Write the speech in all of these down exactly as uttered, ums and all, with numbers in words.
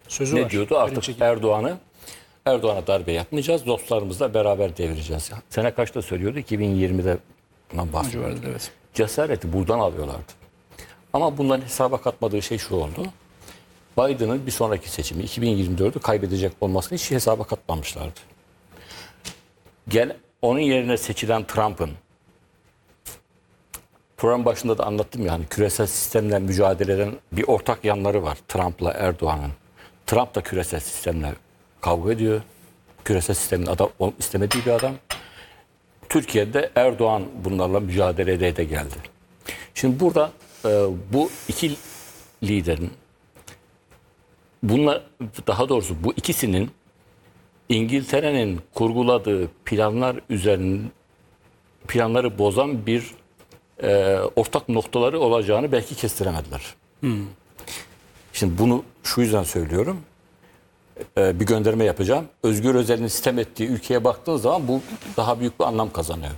Sözü ne var. diyordu? Artık Birinci- Erdoğan'ı Erdoğan'a darbe yapmayacağız. Dostlarımızla beraber devireceğiz. Sene kaçta söylüyordu? iki bin yirmide bahsediyordu. civarında, evet. Cesareti buradan alıyorlardı. Ama bunların hesaba katmadığı şey şu oldu. Biden'ın bir sonraki seçimi iki bin yirmi dördü kaybedecek olmasını hiç hesaba katmamışlardı. Gel onun yerine seçilen Trump'ın, program başında da anlattım ya, hani küresel sistemle mücadele eden bir ortak yanları var Trump'la Erdoğan'ın. Trump da küresel sistemle kavga ediyor. Küresel sistemin adam, istemediği bir adam. Türkiye'de Erdoğan bunlarla mücadele ede de geldi. Şimdi burada e, bu iki liderin, bunlar, daha doğrusu bu ikisinin İngiltere'nin kurguladığı planlar üzerine planları bozan bir e, ortak noktaları olacağını belki kestiremediler. Hmm. Şimdi bunu şu yüzden söylüyorum. E, bir gönderme yapacağım. Özgür Özel'in sitem ettiği ülkeye baktığınız zaman bu daha büyük bir anlam kazanıyor.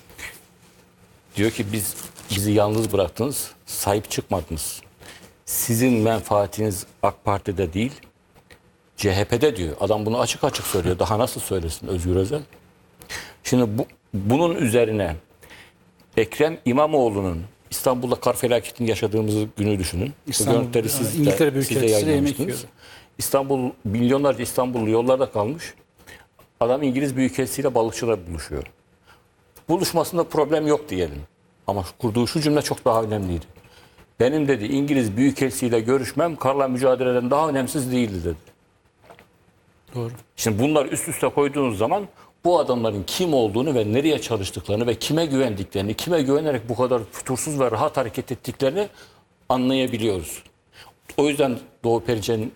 Diyor ki biz bizi yalnız bıraktınız, sahip çıkmadınız. Sizin menfaatiniz AK Parti'de değil, C H P'de diyor. Adam bunu açık açık söylüyor. Daha nasıl söylesin Özgür Özel? Şimdi bu, bunun üzerine Ekrem İmamoğlu'nun İstanbul'da kar felaketini yaşadığımız günü düşünün. İstanbul, görüntüleri siz de, İngiltere siz de Büyükelçisi'yle yemek yayınlamıştınız. yiyordu. İstanbul, milyonlarca İstanbullu yollarda kalmış. Adam İngiliz Büyükelçisiyle balıkçılar buluşuyor. Buluşmasında problem yok diyelim. Ama kurduğu şu cümle çok daha önemliydi. Benim dedi İngiliz Büyükelçisiyle görüşmem karla mücadeleden daha önemsiz değildi dedi. Doğru. Şimdi bunlar üst üste koyduğunuz zaman bu adamların kim olduğunu ve nereye çalıştıklarını ve kime güvendiklerini, kime güvenerek bu kadar fütursuz ve rahat hareket ettiklerini anlayabiliyoruz. O yüzden Doğu Perinçek'in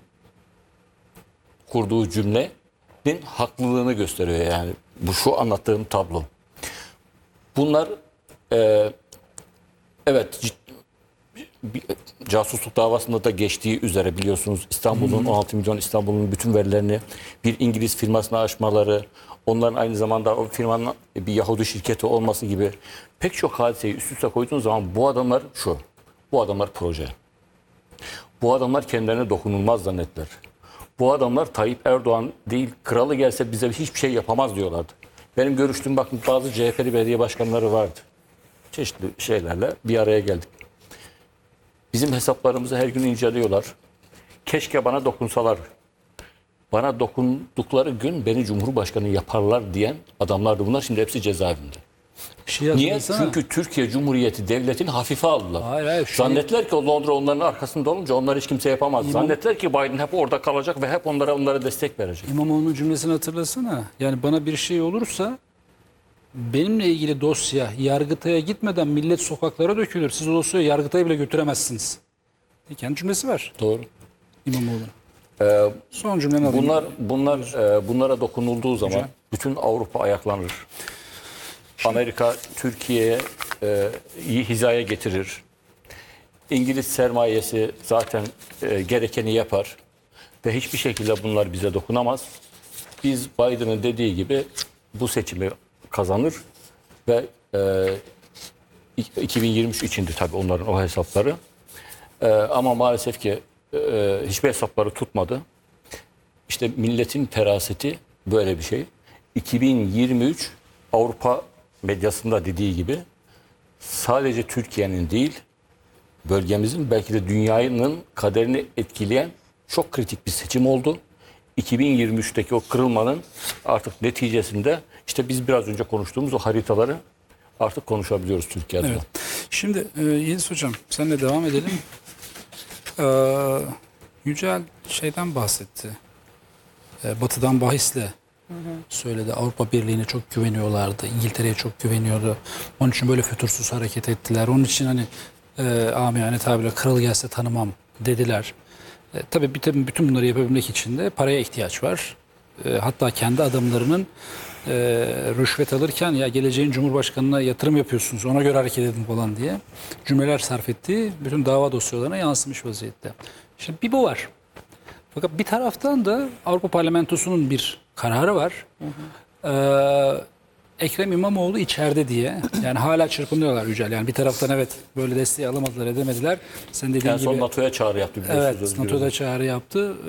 kurduğu cümlenin haklılığını gösteriyor yani. Bu şu anlattığım tablo. Bunlar e, evet cid, bir, casusluk davasında da geçtiği üzere biliyorsunuz İstanbul'un on altı milyon İstanbul'un bütün verilerini bir İngiliz firmasına açmaları, onların aynı zamanda o firmanın bir Yahudi şirketi olması gibi pek çok hadiseyi üst üste koyduğunuz zaman bu adamlar şu. Bu adamlar proje. Bu adamlar kendilerine dokunulmaz zannettiler. Bu adamlar Tayyip Erdoğan değil, kralı gelse bize hiçbir şey yapamaz diyorlardı. Benim görüştüğüm bakın bazı C H P'li belediye başkanları vardı. Çeşitli şeylerle bir araya geldik. Bizim hesaplarımızı her gün inceliyorlar. Keşke bana dokunsalar. Bana dokundukları gün beni Cumhurbaşkanı yaparlar diyen adamlardı bunlar. Şimdi hepsi cezaevinde. Şey Niye? Çünkü Türkiye Cumhuriyeti devletini hafife aldılar. Hayır, hayır, şey... Zannettiler ki Londra onların arkasında olunca onlar hiç kimse yapamaz. İmam... Zannettiler ki Biden hep orada kalacak ve hep onlara onlara destek verecek. İmamoğlu'nun cümlesini hatırlasana. Yani bana bir şey olursa benimle ilgili dosya Yargıtay'a gitmeden millet sokaklara dökülür. Siz o dosyayı Yargıtay'a bile götüremezsiniz. Kendi cümlesi var. Doğru. İmamoğlu. Ee, Son cümleni alayım. Bunlar, bunlar, e, bunlara dokunulduğu zaman Hocam. bütün Avrupa ayaklanır. Amerika Türkiye'ye e, iyi hizaya getirir. İngiliz sermayesi zaten e, gerekeni yapar. Ve hiçbir şekilde bunlar bize dokunamaz. Biz Biden'ın dediği gibi bu seçimi kazanır ve e, iki bin yirmi üç içindi tabii onların o hesapları. E, ama maalesef ki e, hiçbir hesapları tutmadı. İşte milletin feraseti böyle bir şey. iki bin yirmi üç Avrupa medyasında dediği gibi sadece Türkiye'nin değil, bölgemizin belki de dünyanın kaderini etkileyen çok kritik bir seçim oldu. iki bin yirmi üçteki o kırılmanın artık neticesinde işte biz biraz önce konuştuğumuz o haritaları artık konuşabiliyoruz Türkiye adına. Evet. Şimdi e, Yeliz Hocam seninle devam edelim. Ee, Yücel şeyden bahsetti. Ee, Batı'dan bahisle hı hı. söyledi. Avrupa Birliği'ne çok güveniyorlardı. İngiltere'ye çok güveniyordu. Onun için böyle fütursuz hareket ettiler. Onun için hani e, amiyane tabirle kral gelse tanımam dediler. E, tabii bütün, bütün bunları yapabilmek için de paraya ihtiyaç var. E, hatta kendi adamlarının e, rüşvet alırken ya geleceğin Cumhurbaşkanı'na yatırım yapıyorsunuz ona göre hareket edin falan diye cümleler sarf ettiği bütün dava dosyalarına yansımış vaziyette. Şimdi bir bu var. Fakat bir taraftan da Avrupa Parlamentosu'nun bir kararı var. Hı hı. Ee, Ekrem İmamoğlu içeride diye. Yani hala çırpınıyorlar Yücel. Yani bir taraftan evet böyle desteği alamadılar edemediler. Sen dediğin en gibi. son NATO'ya çağrı yaptı. Evet NATO'da çağrı yaptı.